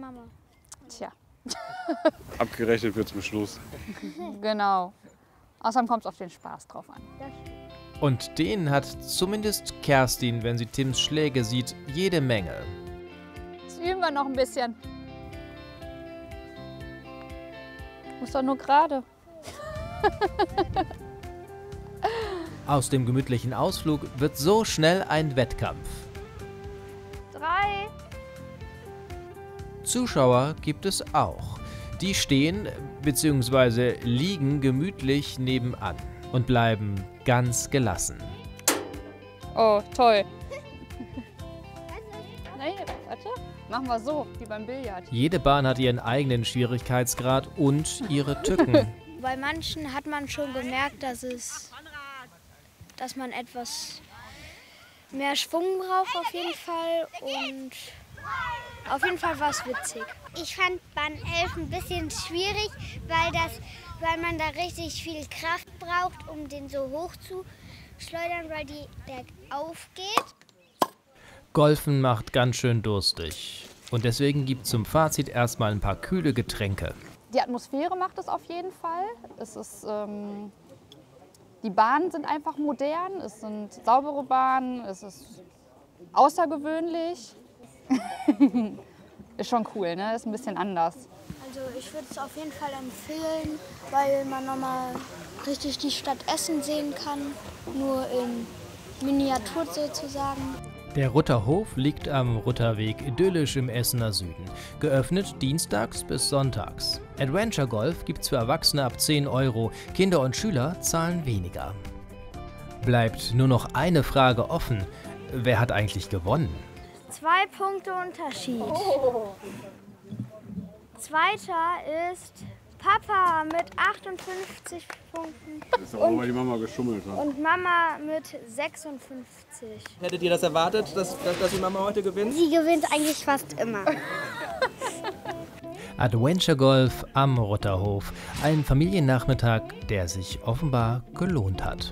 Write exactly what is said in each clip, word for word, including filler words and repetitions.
Mama. Tja. Abgerechnet wird zum Schluss. Genau. Außerdem kommt es auf den Spaß drauf an. Und den hat zumindest Kerstin, wenn sie Tims Schläge sieht, jede Menge. Jetzt üben wir noch ein bisschen. Muss doch nur gerade. Aus dem gemütlichen Ausflug wird so schnell ein Wettkampf. Drei. Zuschauer gibt es auch. Die stehen bzw. liegen gemütlich nebenan und bleiben ganz gelassen. Oh, toll. Nein, warte. Machen wir so, wie beim Billard. Jede Bahn hat ihren eigenen Schwierigkeitsgrad und ihre Tücken. Bei manchen hat man schon gemerkt, dass es, dass man etwas mehr Schwung braucht auf jeden Fall und auf jeden Fall war es witzig. Ich fand Bahn elf ein bisschen schwierig, weil, das, weil man da richtig viel Kraft braucht, um den so hoch zu schleudern, weil die, der aufgeht. Golfen macht ganz schön durstig. Und deswegen gibt es zum Fazit erstmal ein paar kühle Getränke. Die Atmosphäre macht es auf jeden Fall. Es ist, ähm, die Bahnen sind einfach modern, es sind saubere Bahnen, es ist außergewöhnlich. Ist schon cool, ne? Ist ein bisschen anders. Also ich würde es auf jeden Fall empfehlen, weil man nochmal richtig die Stadt Essen sehen kann, nur in Miniatur sozusagen. Der Rutterhof liegt am Rutterweg idyllisch im Essener Süden. Geöffnet dienstags bis sonntags. Adventure Golf gibt's für Erwachsene ab zehn Euro. Kinder und Schüler zahlen weniger. Bleibt nur noch eine Frage offen. Wer hat eigentlich gewonnen? Zwei Punkte Unterschied. Oh. Zweiter ist Papa mit achtundfünfzig Punkten. Das ist auch, weil die Mama geschummelt hat. Und Mama mit sechsundfünfzig. Hättet ihr das erwartet, dass, dass, dass die Mama heute gewinnt? Sie gewinnt eigentlich fast immer. Adventure Golf am Rutterhof. Ein Familiennachmittag, der sich offenbar gelohnt hat.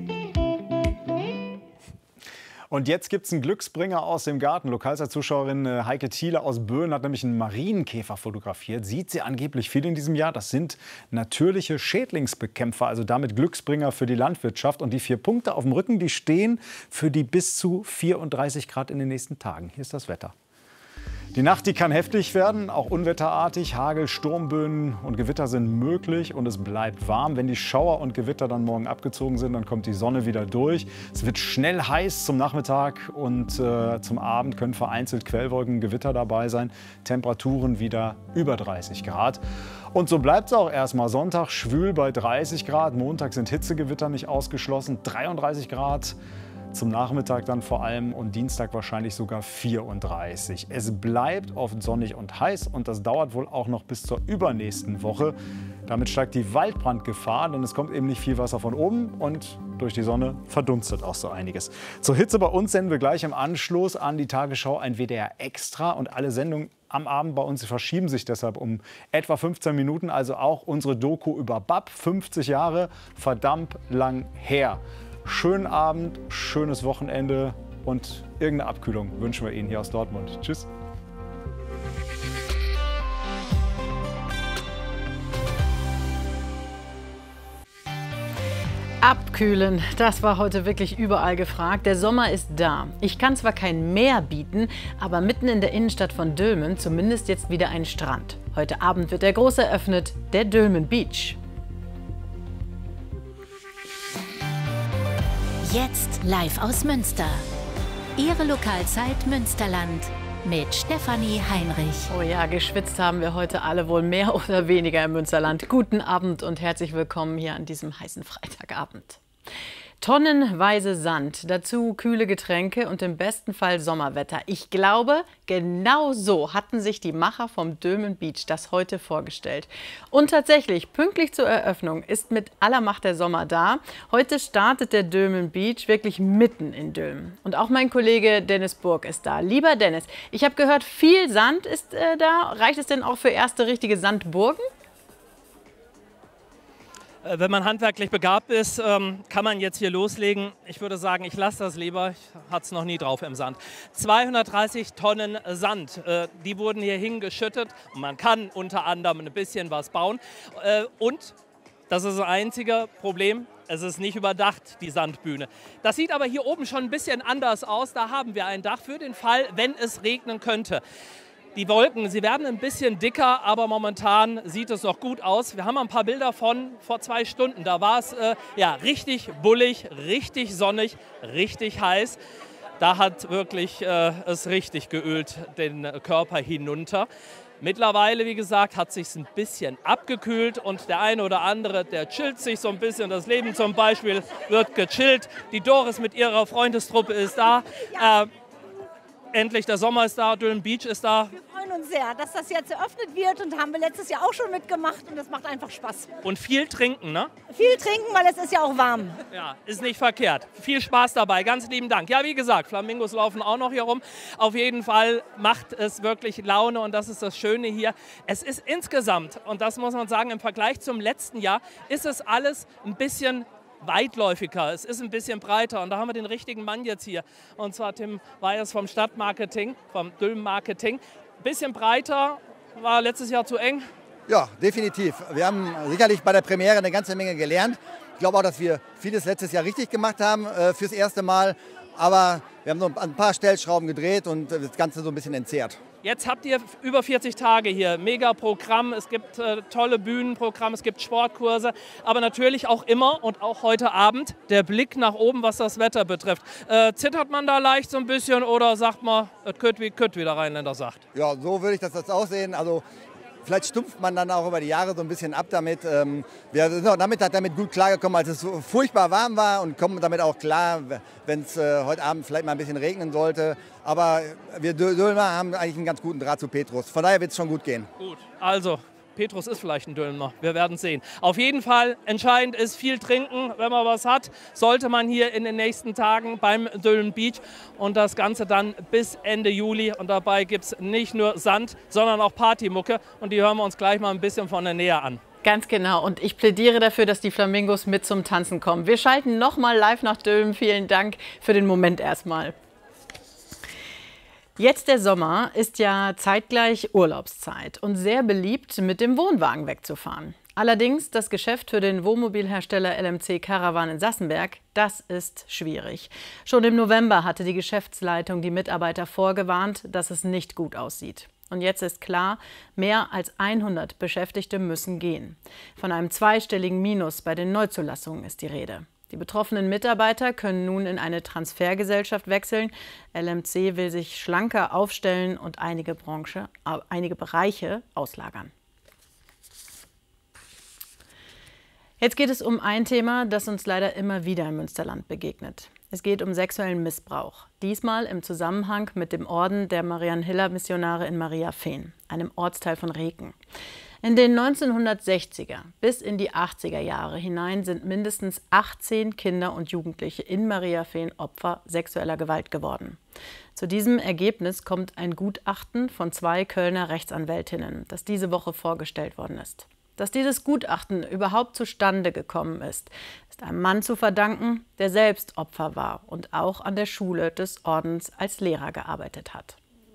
Und jetzt gibt es einen Glücksbringer aus dem Garten. Lokalzeit-Zuschauerin Heike Thiele aus Böen hat nämlich einen Marienkäfer fotografiert. Sieht sie angeblich viel in diesem Jahr. Das sind natürliche Schädlingsbekämpfer, also damit Glücksbringer für die Landwirtschaft. Und die vier Punkte auf dem Rücken, die stehen für die bis zu vierunddreißig Grad in den nächsten Tagen. Hier ist das Wetter. Die Nacht, die kann heftig werden, auch unwetterartig. Hagel, Sturmböen und Gewitter sind möglich und es bleibt warm. Wenn die Schauer und Gewitter dann morgen abgezogen sind, dann kommt die Sonne wieder durch. Es wird schnell heiß zum Nachmittag und äh, zum Abend können vereinzelt Quellwolken, Gewitter dabei sein. Temperaturen wieder über dreißig Grad. Und so bleibt es auch erstmal. Sonntag schwül bei dreißig Grad. Montag sind Hitzegewitter nicht ausgeschlossen. dreiunddreißig Grad. Zum Nachmittag dann vor allem und Dienstag wahrscheinlich sogar vierunddreißig. Es bleibt oft sonnig und heiß und das dauert wohl auch noch bis zur übernächsten Woche. Damit steigt die Waldbrandgefahr, denn es kommt eben nicht viel Wasser von oben und durch die Sonne verdunstet auch so einiges. Zur Hitze bei uns senden wir gleich im Anschluss an die Tagesschau ein W D R Extra und alle Sendungen am Abend bei uns verschieben sich deshalb um etwa fünfzehn Minuten, also auch unsere Doku über B A P, fünfzig Jahre, verdammt lang her. Schönen Abend, schönes Wochenende und irgendeine Abkühlung wünschen wir Ihnen hier aus Dortmund. Tschüss. Abkühlen, das war heute wirklich überall gefragt. Der Sommer ist da. Ich kann zwar kein Meer bieten, aber mitten in der Innenstadt von Dülmen zumindest jetzt wieder ein Strand. Heute Abend wird der groß eröffnet, der Dülmen Beach. Jetzt live aus Münster. Ihre Lokalzeit Münsterland mit Stefanie Heinrich. Oh ja, geschwitzt haben wir heute alle wohl mehr oder weniger im Münsterland. Guten Abend und herzlich willkommen hier an diesem heißen Freitagabend. Tonnenweise Sand, dazu kühle Getränke und im besten Fall Sommerwetter. Ich glaube, genau so hatten sich die Macher vom Dülmen Beach das heute vorgestellt. Und tatsächlich, pünktlich zur Eröffnung ist mit aller Macht der Sommer da. Heute startet der Dülmen Beach wirklich mitten in Dülmen. Und auch mein Kollege Dennis Burg ist da. Lieber Dennis, ich habe gehört, viel Sand ist äh, da. Reicht es denn auch für erste richtige Sandburgen? Wenn man handwerklich begabt ist, kann man jetzt hier loslegen. Ich würde sagen, ich lasse das lieber. Ich hatte es noch nie drauf im Sand. zweihundertdreißig Tonnen Sand, die wurden hier hingeschüttet. Und man kann unter anderem ein bisschen was bauen. Und, das ist das einzige Problem, es ist nicht überdacht, die Sandbühne. Das sieht aber hier oben schon ein bisschen anders aus. Da haben wir ein Dach für den Fall, wenn es regnen könnte. Die Wolken, sie werden ein bisschen dicker, aber momentan sieht es noch gut aus. Wir haben ein paar Bilder von vor zwei Stunden. Da war es äh, ja, richtig bullig, richtig sonnig, richtig heiß. Da hat wirklich äh, es richtig geölt, den Körper hinunter. Mittlerweile, wie gesagt, hat sich ein bisschen abgekühlt und der eine oder andere, der chillt sich so ein bisschen. Das Leben zum Beispiel wird gechillt. Die Doris mit ihrer Freundestruppe ist da. Äh, endlich, der Sommer ist da, Dülmen Beach ist da. Wir freuen uns sehr, dass das jetzt eröffnet wird und haben wir letztes Jahr auch schon mitgemacht und das macht einfach Spaß. Und viel trinken, ne? Viel trinken, weil es ist ja auch warm. Ja, ist nicht verkehrt. Viel Spaß dabei, ganz lieben Dank. Ja, wie gesagt, Flamingos laufen auch noch hier rum. Auf jeden Fall macht es wirklich Laune und das ist das Schöne hier. Es ist insgesamt, und das muss man sagen, im Vergleich zum letzten Jahr, ist es alles ein bisschen weitläufiger, es ist ein bisschen breiter und da haben wir den richtigen Mann jetzt hier. Und zwar Tim Weyers vom Stadtmarketing, vom Dülmen Marketing. Bisschen breiter, war letztes Jahr zu eng. Ja, definitiv. Wir haben sicherlich bei der Premiere eine ganze Menge gelernt. Ich glaube auch, dass wir vieles letztes Jahr richtig gemacht haben äh, fürs erste Mal. Aber wir haben so ein paar Stellschrauben gedreht und das Ganze so ein bisschen entzerrt. Jetzt habt ihr über vierzig Tage hier, mega Programm, es gibt äh, tolle Bühnenprogramme, es gibt Sportkurse, aber natürlich auch immer und auch heute Abend der Blick nach oben, was das Wetter betrifft. Äh, zittert man da leicht so ein bisschen oder sagt man, es könnte wie könnte, wie der Rheinländer sagt? Ja, so würde ich das jetzt auch sehen. Also vielleicht stumpft man dann auch über die Jahre so ein bisschen ab damit. Ähm, wir sind auch damit, damit gut klargekommen, als es so furchtbar warm war und kommen damit auch klar, wenn es äh, heute Abend vielleicht mal ein bisschen regnen sollte. Aber wir Dülmer haben eigentlich einen ganz guten Draht zu Petrus. Von daher wird es schon gut gehen. Gut, also Petrus ist vielleicht ein Dülmer, wir werden sehen. Auf jeden Fall entscheidend ist viel trinken, wenn man was hat, sollte man hier in den nächsten Tagen beim Dülmen Beach und das Ganze dann bis Ende Juli. Und dabei gibt es nicht nur Sand, sondern auch Partymucke und die hören wir uns gleich mal ein bisschen von der Nähe an. Ganz genau. Und ich plädiere dafür, dass die Flamingos mit zum Tanzen kommen. Wir schalten nochmal live nach Dülmen. Vielen Dank für den Moment erstmal. Jetzt der Sommer ist ja zeitgleich Urlaubszeit und sehr beliebt, mit dem Wohnwagen wegzufahren. Allerdings das Geschäft für den Wohnmobilhersteller L M C Caravan in Sassenberg, das ist schwierig. Schon im November hatte die Geschäftsleitung die Mitarbeiter vorgewarnt, dass es nicht gut aussieht. Und jetzt ist klar, mehr als hundert Beschäftigte müssen gehen. Von einem zweistelligen Minus bei den Neuzulassungen ist die Rede. Die betroffenen Mitarbeiter können nun in eine Transfergesellschaft wechseln. L M C will sich schlanker aufstellen und einige, Branche, äh, einige Bereiche auslagern. Jetzt geht es um ein Thema, das uns leider immer wieder im Münsterland begegnet. Es geht um sexuellen Missbrauch. Diesmal im Zusammenhang mit dem Orden der Marianhilla-Missionare in Mariafehn, einem Ortsteil von Reken. In den neunzehnhundertsechziger bis in die achtziger Jahre hinein sind mindestens achtzehn Kinder und Jugendliche in Mariafehn Opfer sexueller Gewalt geworden. Zu diesem Ergebnis kommt ein Gutachten von zwei Kölner Rechtsanwältinnen, das diese Woche vorgestellt worden ist. Dass dieses Gutachten überhaupt zustande gekommen ist, ist einem Mann zu verdanken, der selbst Opfer war und auch an der Schule des Ordens als Lehrer gearbeitet hat.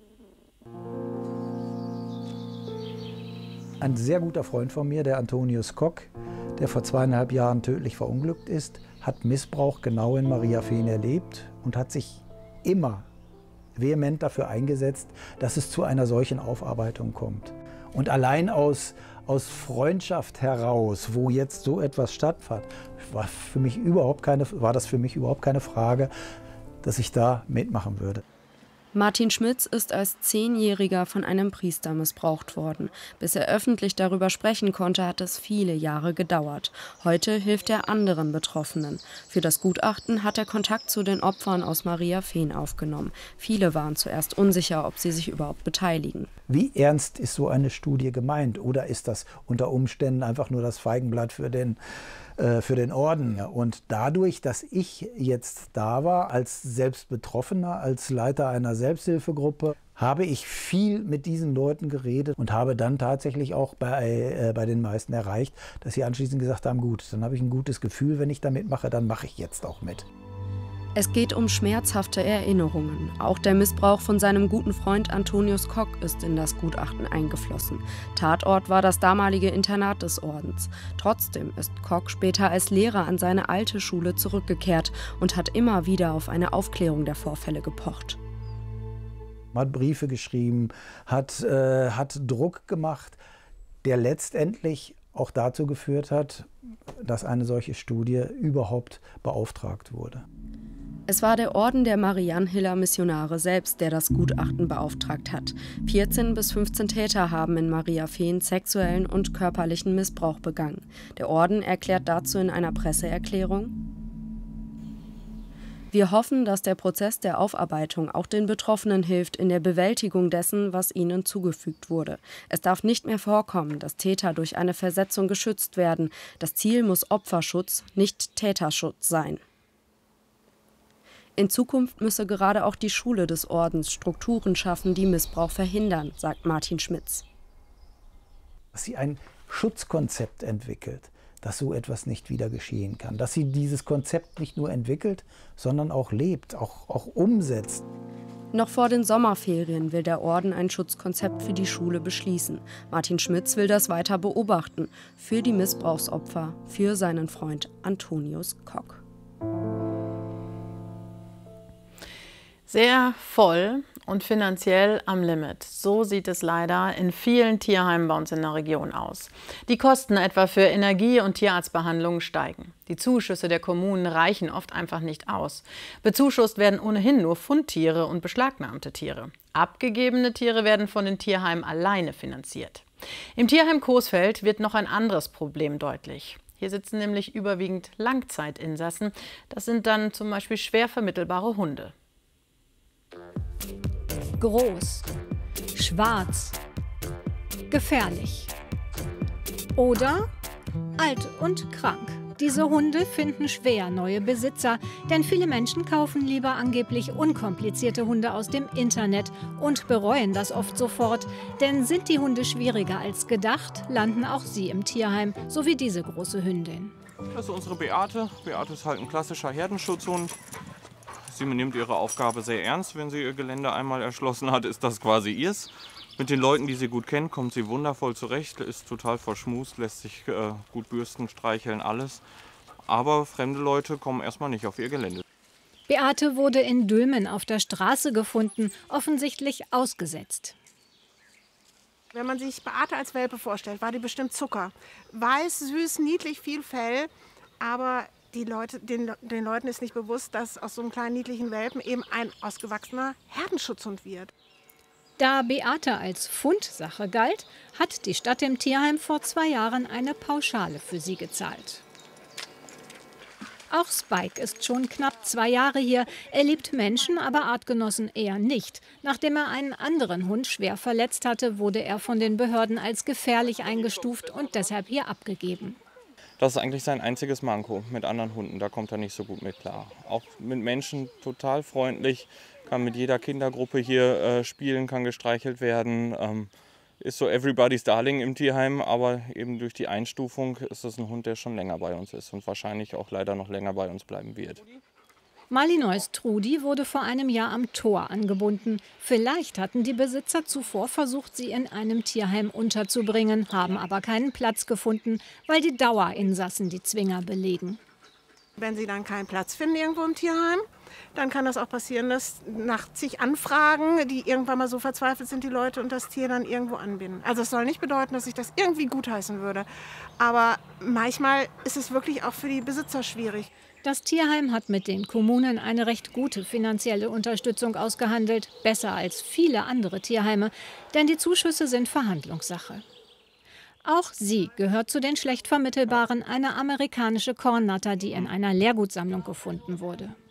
Ein sehr guter Freund von mir, der Antonius Kock, der vor zweieinhalb Jahren tödlich verunglückt ist, hat Missbrauch genau in Mariafehn erlebt und hat sich immer vehement dafür eingesetzt, dass es zu einer solchen Aufarbeitung kommt. Und allein aus, aus Freundschaft heraus, wo jetzt so etwas stattfand, war, für mich überhaupt keine, war das für mich überhaupt keine Frage, dass ich da mitmachen würde. Martin Schmitz ist als Zehnjähriger von einem Priester missbraucht worden. Bis er öffentlich darüber sprechen konnte, hat es viele Jahre gedauert. Heute hilft er anderen Betroffenen. Für das Gutachten hat er Kontakt zu den Opfern aus Mariafehn aufgenommen. Viele waren zuerst unsicher, ob sie sich überhaupt beteiligen. wie ernst ist so eine Studie gemeint? Oder ist das unter Umständen einfach nur das Feigenblatt für den, äh, für den Orden? Und dadurch, dass ich jetzt da war als Selbstbetroffener, als Leiter einer Selbsthilfegruppe, habe ich viel mit diesen Leuten geredet und habe dann tatsächlich auch bei, äh, bei den meisten erreicht, dass sie anschließend gesagt haben, gut, dann habe ich ein gutes Gefühl, wenn ich da mitmache, dann mache ich jetzt auch mit. Es geht um schmerzhafte Erinnerungen. Auch der Missbrauch von seinem guten Freund Antonius Kok ist in das Gutachten eingeflossen. Tatort war das damalige Internat des Ordens. Trotzdem ist Kok später als Lehrer an seine alte Schule zurückgekehrt und hat immer wieder auf eine Aufklärung der Vorfälle gepocht. Hat Briefe geschrieben, hat, äh, hat Druck gemacht, der letztendlich auch dazu geführt hat, dass eine solche Studie überhaupt beauftragt wurde. Es war der Orden der Mariannhiller Missionare selbst, der das Gutachten beauftragt hat. vierzehn bis fünfzehn Täter haben in Mariafehn sexuellen und körperlichen Missbrauch begangen. Der Orden erklärt dazu in einer Presseerklärung: Wir hoffen, dass der Prozess der Aufarbeitung auch den Betroffenen hilft in der Bewältigung dessen, was ihnen zugefügt wurde. Es darf nicht mehr vorkommen, dass Täter durch eine Versetzung geschützt werden. Das Ziel muss Opferschutz, nicht Täterschutz sein. In Zukunft müsse gerade auch die Schule des Ordens Strukturen schaffen, die Missbrauch verhindern, sagt Martin Schmitz. Dass sie ein Schutzkonzept entwickelt, dass so etwas nicht wieder geschehen kann. Dass sie dieses Konzept nicht nur entwickelt, sondern auch lebt, auch, auch umsetzt. Noch vor den Sommerferien will der Orden ein Schutzkonzept für die Schule beschließen. Martin Schmitz will das weiter beobachten. Für die Missbrauchsopfer, für seinen Freund Antonius Kok. Sehr voll und finanziell am Limit. So sieht es leider in vielen Tierheimen bei uns in der Region aus. Die Kosten etwa für Energie- und Tierarztbehandlungen steigen. Die Zuschüsse der Kommunen reichen oft einfach nicht aus. Bezuschusst werden ohnehin nur Fundtiere und beschlagnahmte Tiere. Abgegebene Tiere werden von den Tierheimen alleine finanziert. Im Tierheim Coesfeld wird noch ein anderes Problem deutlich. Hier sitzen nämlich überwiegend Langzeitinsassen. Das sind dann zum Beispiel schwer vermittelbare Hunde. Groß, schwarz, gefährlich oder alt und krank. Diese Hunde finden schwer neue Besitzer, denn viele Menschen kaufen lieber angeblich unkomplizierte Hunde aus dem Internet und bereuen das oft sofort. Denn sind die Hunde schwieriger als gedacht, landen auch sie im Tierheim, so wie diese große Hündin. Das ist unsere Beate. Beate ist halt ein klassischer Herdenschutzhund. Sie nimmt ihre Aufgabe sehr ernst. Wenn sie ihr Gelände einmal erschlossen hat, ist das quasi ihrs. Mit den Leuten, die sie gut kennt, kommt sie wundervoll zurecht, ist total verschmust, lässt sich äh, gut bürsten, streicheln, alles. Aber fremde Leute kommen erstmal nicht auf ihr Gelände. Beate wurde in Dülmen auf der Straße gefunden, offensichtlich ausgesetzt. Wenn man sich Beate als Welpe vorstellt, war die bestimmt Zucker. Weiß, süß, niedlich, viel Fell, aber Die Leute, den, den Leuten ist nicht bewusst, dass aus so einem kleinen niedlichen Welpen eben ein ausgewachsener Herdenschutzhund wird. Da Beate als Fundsache galt, hat die Stadt dem Tierheim vor zwei Jahren eine Pauschale für sie gezahlt. Auch Spike ist schon knapp zwei Jahre hier. Er liebt Menschen, aber Artgenossen eher nicht. Nachdem er einen anderen Hund schwer verletzt hatte, wurde er von den Behörden als gefährlich eingestuft und deshalb hier abgegeben. Das ist eigentlich sein einziges Manko mit anderen Hunden. Da kommt er nicht so gut mit klar. Auch mit Menschen total freundlich, kann mit jeder Kindergruppe hier äh, spielen, kann gestreichelt werden. Ähm, ist so everybody's darling im Tierheim, aber eben durch die Einstufung ist es ein Hund, der schon länger bei uns ist und wahrscheinlich auch leider noch länger bei uns bleiben wird. Malinois Trudi wurde vor einem Jahr am Tor angebunden. Vielleicht hatten die Besitzer zuvor versucht, sie in einem Tierheim unterzubringen, haben aber keinen Platz gefunden, weil die Dauerinsassen die Zwinger belegen. Wenn sie dann keinen Platz finden irgendwo im Tierheim, dann kann das auch passieren, dass nach zig Anfragen, die irgendwann mal so verzweifelt sind, die Leute und das Tier dann irgendwo anbinden. Also es soll nicht bedeuten, dass ich das irgendwie gutheißen würde, aber manchmal ist es wirklich auch für die Besitzer schwierig. Das Tierheim hat mit den Kommunen eine recht gute finanzielle Unterstützung ausgehandelt, besser als viele andere Tierheime, denn die Zuschüsse sind Verhandlungssache. Auch sie gehört zu den schlecht vermittelbaren, eine amerikanische Kornnatter, die in einer Lehrgutsammlung gefunden wurde.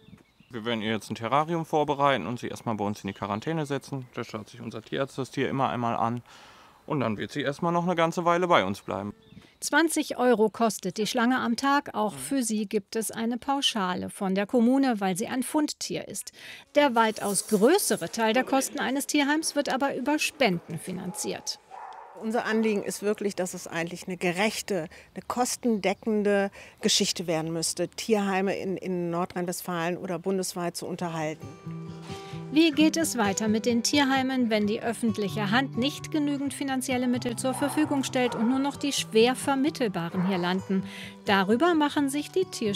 Wir werden ihr jetzt ein Terrarium vorbereiten und sie erstmal bei uns in die Quarantäne setzen. Da schaut sich unser Tierarzt das Tier immer einmal an. Und dann wird sie erstmal noch eine ganze Weile bei uns bleiben. zwanzig Euro kostet die Schlange am Tag. Auch für sie gibt es eine Pauschale von der Kommune, weil sie ein Fundtier ist. Der weitaus größere Teil der Kosten eines Tierheims wird aber über Spenden finanziert. Unser Anliegen ist wirklich, dass es eigentlich eine gerechte, eine kostendeckende Geschichte werden müsste, Tierheime in, in Nordrhein-Westfalen oder bundesweit zu unterhalten. Wie geht es weiter mit den Tierheimen, wenn die öffentliche Hand nicht genügend finanzielle Mittel zur Verfügung stellt und nur noch die schwer vermittelbaren hier landen? Darüber machen sich die Tierschützer